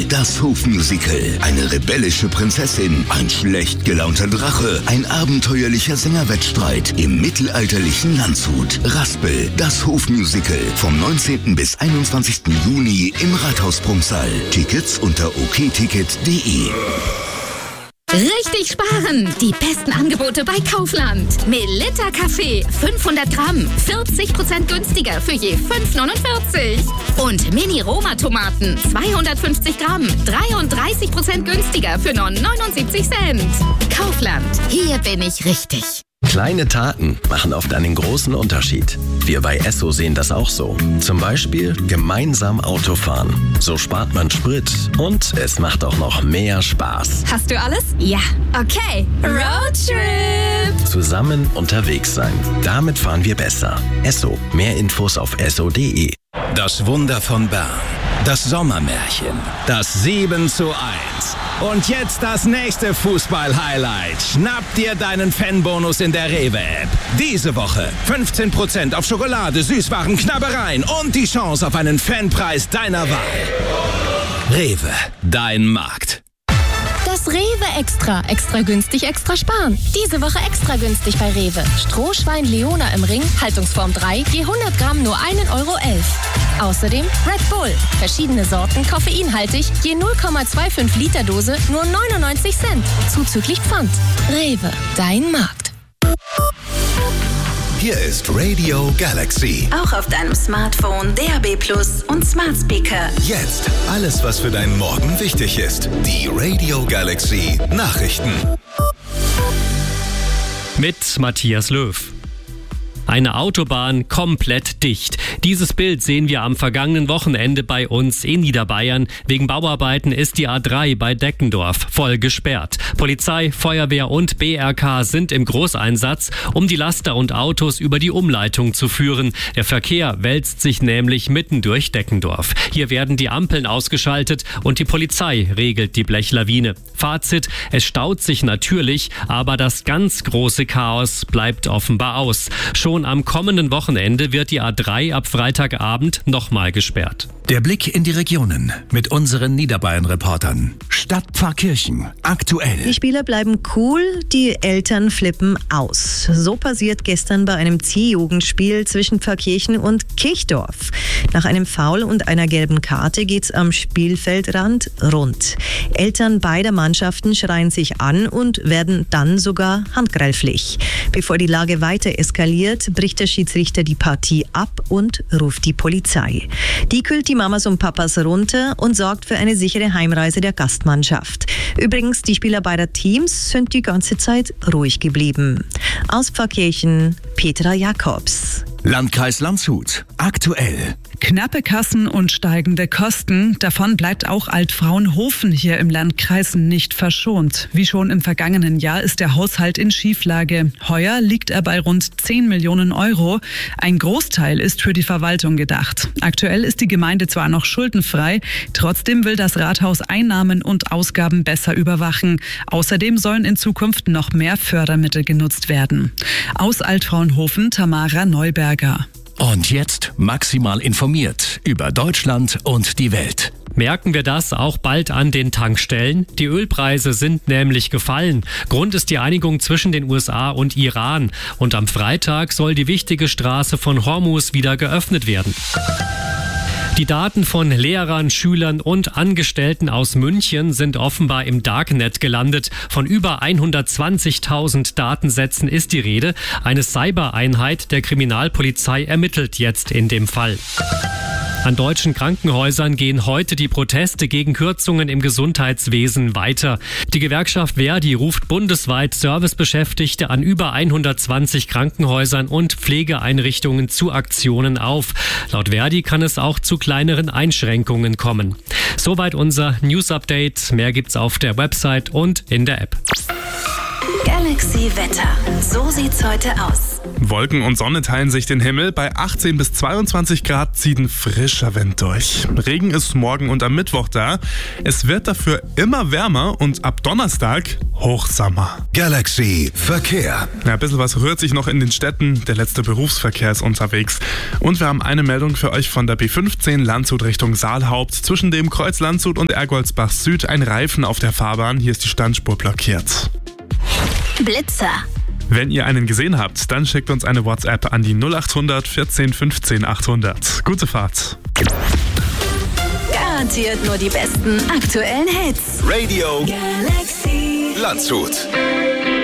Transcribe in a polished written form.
das Hofmusical. Eine rebellische Prinzessin, ein schlecht gelaunter Drache, ein abenteuerlicher Sängerwettstreit im mittelalterlichen Landshut. Raspel, das Hofmusical. Vom 19. bis 21. Juni im Rathaus-Prunksaal. Tickets unter okticket.de. Richtig sparen! Die besten Angebote bei Kaufland. Melitta Kaffee, 500 Gramm, 40% günstiger für je 5,49. Und Mini-Roma-Tomaten, 250 Gramm, 33% günstiger für nur 79 Cent. Kaufland, hier bin ich richtig. Kleine Taten machen oft einen großen Unterschied. Wir bei Esso sehen das auch so. Zum Beispiel gemeinsam Auto fahren. So spart man Sprit und es macht auch noch mehr Spaß. Hast du alles? Ja. Okay. Roadtrip! Zusammen unterwegs sein. Damit fahren wir besser. Esso. Mehr Infos auf esso.de. Das Wunder von Bern. Das Sommermärchen. Das 7:1. Und jetzt das nächste Fußball-Highlight. Schnapp dir deinen Fanbonus in der Rewe-App. Diese Woche 15% auf Schokolade, Süßwaren, Knabbereien und die Chance auf einen Fanpreis deiner Wahl. Rewe, dein Markt. Das Rewe Extra. Extra günstig, extra sparen. Diese Woche extra günstig bei Rewe. Strohschwein Leona im Ring, Haltungsform 3, je 100 Gramm nur 1,11 € Außerdem Red Bull. Verschiedene Sorten, koffeinhaltig, je 0,25 Liter Dose, nur 99 Cent. Zuzüglich Pfand. Rewe, dein Markt. Hier ist Radio Galaxy. Auch auf deinem Smartphone, DAB+ und Smart Speaker. Jetzt alles, was für deinen Morgen wichtig ist. Die Radio Galaxy Nachrichten. Mit Matthias Löw. Eine Autobahn komplett dicht. Dieses Bild sehen wir am vergangenen Wochenende bei uns in Niederbayern. Wegen Bauarbeiten ist die A3 bei Deckendorf voll gesperrt. Polizei, Feuerwehr und BRK sind im Großeinsatz, um die Laster und Autos über die Umleitung zu führen. Der Verkehr wälzt sich nämlich mitten durch Deckendorf. Hier werden die Ampeln ausgeschaltet und die Polizei regelt die Blechlawine. Fazit: Es staut sich natürlich, aber das ganz große Chaos bleibt offenbar aus. Schon am kommenden Wochenende wird die A3 ab Freitagabend nochmal gesperrt. Der Blick in die Regionen mit unseren Niederbayern-Reportern. Stadtpfarrkirchen, aktuell. Die Spieler bleiben cool, die Eltern flippen aus. So passiert gestern bei einem C-Jugendspiel zwischen Pfarrkirchen und Kirchdorf. Nach einem Foul und einer gelben Karte geht's am Spielfeldrand rund. Eltern beider Mannschaften schreien sich an und werden dann sogar handgreiflich. Bevor die Lage weiter eskaliert, bricht der Schiedsrichter die Partie ab und ruft die Polizei. Die kühlt die Mamas und Papas runter und sorgt für eine sichere Heimreise der Gastmannschaft. Übrigens, die Spieler beider Teams sind die ganze Zeit ruhig geblieben. Aus Pfarrkirchen, Petra Jakobs. Landkreis Landshut, aktuell. Knappe Kassen und steigende Kosten. Davon bleibt auch Altfraunhofen hier im Landkreis nicht verschont. Wie schon im vergangenen Jahr ist der Haushalt in Schieflage. Heuer liegt er bei rund 10 Millionen Euro. Ein Großteil ist für die Verwaltung gedacht. Aktuell ist die Gemeinde zwar noch schuldenfrei, trotzdem will das Rathaus Einnahmen und Ausgaben besser überwachen. Außerdem sollen in Zukunft noch mehr Fördermittel genutzt werden. Aus Altfraunhofen, Tamara Neuberger. Und jetzt maximal informiert über Deutschland und die Welt. Merken wir das auch bald an den Tankstellen? Die Ölpreise sind nämlich gefallen. Grund ist die Einigung zwischen den USA und Iran. Und am Freitag soll die wichtige Straße von Hormuz wieder geöffnet werden. Die Daten von Lehrern, Schülern und Angestellten aus München sind offenbar im Darknet gelandet. Von über 120.000 Datensätzen ist die Rede. Eine Cybereinheit der Kriminalpolizei ermittelt jetzt in dem Fall. An deutschen Krankenhäusern gehen heute die Proteste gegen Kürzungen im Gesundheitswesen weiter. Die Gewerkschaft ver.di ruft bundesweit Servicebeschäftigte an über 120 Krankenhäusern und Pflegeeinrichtungen zu Aktionen auf. Laut ver.di kann es auch zu kleineren Einschränkungen kommen. Soweit unser News-Update. Mehr gibt's auf der Website und in der App. Galaxy. Galaxy Wetter. So sieht's heute aus. Wolken und Sonne teilen sich den Himmel. Bei 18 bis 22 Grad zieht ein frischer Wind durch. Regen ist morgen und am Mittwoch da. Es wird dafür immer wärmer und ab Donnerstag Hochsommer. Galaxy Verkehr. Ja, ein bisschen was rührt sich noch in den Städten. Der letzte Berufsverkehr ist unterwegs. Und wir haben eine Meldung für euch von der B15 Landshut Richtung Saalhaupt. Zwischen dem Kreuz Landshut und Ergoldsbach Süd ein Reifen auf der Fahrbahn. Hier ist die Standspur blockiert. Blitzer. Wenn ihr einen gesehen habt, dann schickt uns eine WhatsApp an die 0800 14 15 800. Gute Fahrt. Garantiert nur die besten aktuellen Hits. Radio Galaxy Landshut.